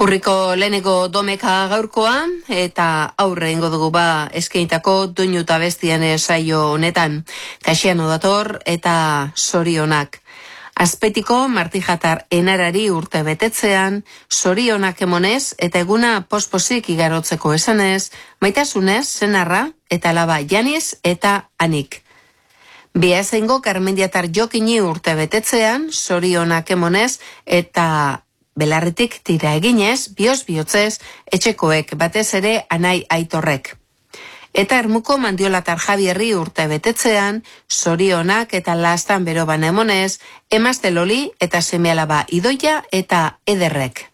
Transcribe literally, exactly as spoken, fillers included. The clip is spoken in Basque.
Urriko leheneko domeka gaurkoa eta aurre ingo dugu ba eskainitako doinu eta bestien saio honetan. Kaxiano dator eta sorionak. Azpetiko martijatar enarari urte betetzean, sorionak emonez eta eguna posposik igarotzeko esanez, maitasunez, senarra eta alaba Janiz eta Anik. Biazengo Karmendiatar Jokini urte betetzean, sorionak emonez eta belarretik tira eginez, bioz bihotzez, etxekoek batez ere anai Aitorrek. Eta Ermuko Mandiolatar Javierri urte betetzean, sorionak eta lastan beroban emonez, emazte Loli eta seme alaba Idoia eta Ederrek.